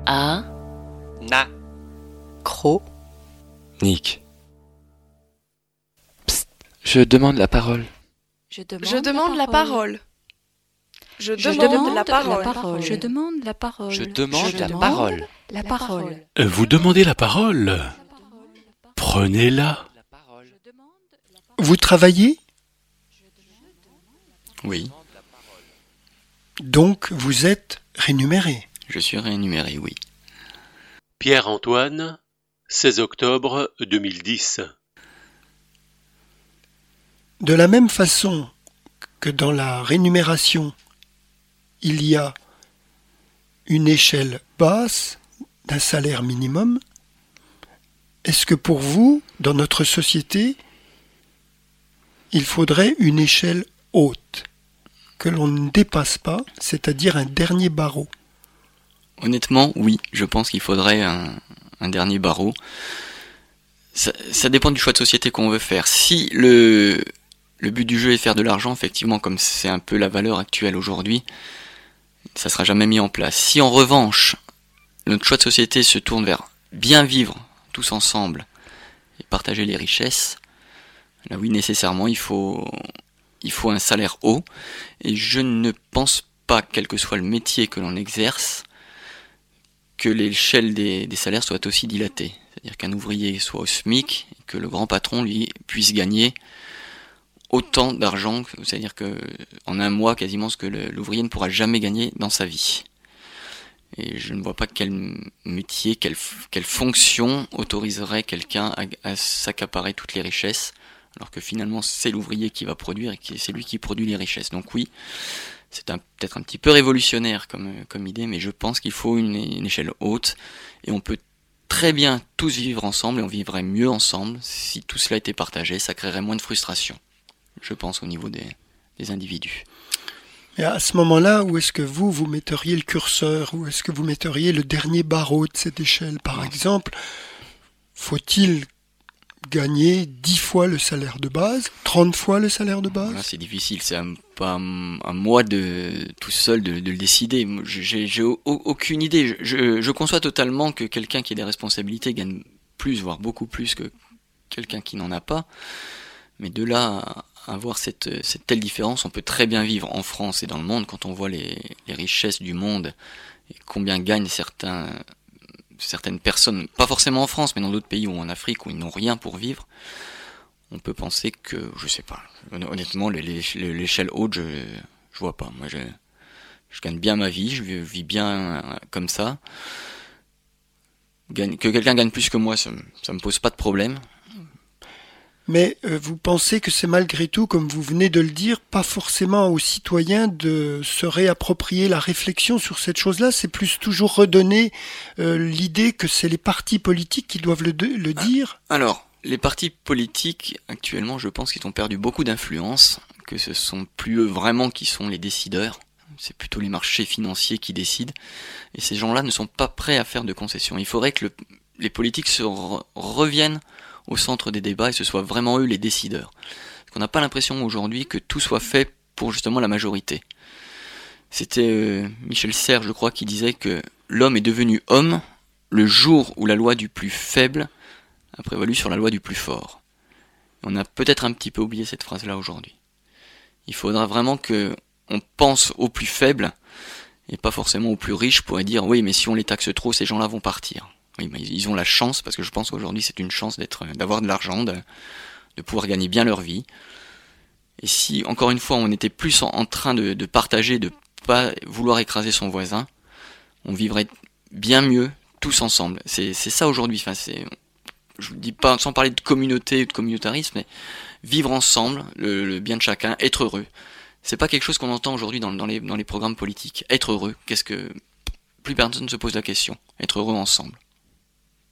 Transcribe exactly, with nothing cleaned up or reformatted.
A. Na. Cro. Nick. Psst, je demande la parole. Je demande, Je demande la parole. Je Je demande la parole. Je demande la parole. Je demande Je la demande parole. La parole. Vous demandez la parole? Prenez-la. Vous travaillez? Oui, Donc vous êtes rémunéré. je suis rémunéré, oui. Pierre-Antoine, seize octobre deux mille dix. De la même façon que dans la rémunération, il y a une échelle basse d'un salaire minimum, est-ce que pour vous, dans notre société, il faudrait une échelle haute, que l'on ne dépasse pas, c'est-à-dire un dernier barreau? Honnêtement, oui, je pense qu'il faudrait un, un dernier barreau. Ça, ça dépend du choix de société qu'on veut faire. Si le, le but du jeu est faire de l'argent, effectivement, comme c'est un peu la valeur actuelle aujourd'hui, ça sera jamais mis en place. Si en revanche, notre choix de société se tourne vers bien vivre tous ensemble et partager les richesses, là oui, nécessairement, il faut, il faut un salaire haut. Et je ne pense pas, quel que soit le métier que l'on exerce, que l'échelle des, des salaires soit aussi dilatée. C'est-à-dire qu'un ouvrier soit au SMIC, et que le grand patron, lui, puisse gagner autant d'argent, c'est-à-dire que en un mois, quasiment ce que le, l'ouvrier ne pourra jamais gagner dans sa vie. Et je ne vois pas quel métier, quelle, quelle fonction autoriserait quelqu'un à, à s'accaparer toutes les richesses, alors que finalement c'est l'ouvrier qui va produire et que c'est lui qui produit les richesses. Donc oui, c'est un, peut-être un petit peu révolutionnaire comme, comme idée, mais je pense qu'il faut une, une échelle haute, et on peut très bien tous vivre ensemble, et on vivrait mieux ensemble si tout cela était partagé, ça créerait moins de frustration, je pense, au niveau des, des individus. Et à ce moment-là, où est-ce que vous, vous metteriez le curseur? Où est-ce que vous metteriez le dernier barreau de cette échelle? Par Non. exemple, faut-il gagner dix fois le salaire de base, trente fois le salaire de base? Là, c'est difficile, c'est à, pas à, à moi de tout seul de, de le décider. J'ai, j'ai au, aucune idée. Je, je, je conçois totalement que quelqu'un qui a des responsabilités gagne plus, voire beaucoup plus que quelqu'un qui n'en a pas. Mais de là à avoir cette, cette telle différence, on peut très bien vivre en France et dans le monde quand on voit les, les richesses du monde et combien gagnent certains, certaines personnes, pas forcément en France, mais dans d'autres pays ou en Afrique où ils n'ont rien pour vivre. On peut penser que, je sais pas, honnêtement, l'échelle haute, je, je vois pas. Moi, je, je gagne bien ma vie, je vis bien comme ça. Que quelqu'un gagne plus que moi, ça, ça me pose pas de problème. Mais euh, vous pensez que c'est malgré tout, comme vous venez de le dire, pas forcément aux citoyens de se réapproprier la réflexion sur cette chose-là, c'est plus toujours redonner euh, l'idée que c'est les partis politiques qui doivent le, de, le dire? Alors, les partis politiques, actuellement, je pense qu'ils ont perdu beaucoup d'influence, que ce sont plus eux vraiment qui sont les décideurs, c'est plutôt les marchés financiers qui décident, et ces gens-là ne sont pas prêts à faire de concessions. Il faudrait que le, les politiques se re- reviennent au centre des débats et ce soit vraiment eux les décideurs. Parce qu'on n'a pas l'impression aujourd'hui que tout soit fait pour justement la majorité. C'était euh, Michel Serres, je crois, qui disait que l'homme est devenu homme le jour où la loi du plus faible a prévalu sur la loi du plus fort. Et on a peut-être un petit peu oublié cette phrase-là aujourd'hui. Il faudra vraiment que on pense aux plus faibles et pas forcément aux plus riches pour dire oui, mais si on les taxe trop, ces gens-là vont partir. Oui, mais ils ont la chance, parce que je pense qu'aujourd'hui c'est une chance d'être, d'avoir de l'argent, de, de pouvoir gagner bien leur vie. Et si, encore une fois, on était plus en, en train de, de partager, de pas vouloir écraser son voisin, on vivrait bien mieux tous ensemble. C'est, c'est ça aujourd'hui. Enfin, c'est, je vous dis pas sans parler de communauté ou de communautarisme, mais vivre ensemble, le, le bien de chacun, être heureux. C'est pas quelque chose qu'on entend aujourd'hui dans, dans les dans les programmes politiques. Être heureux, qu'est-ce que plus personne ne se pose la question. Être heureux ensemble.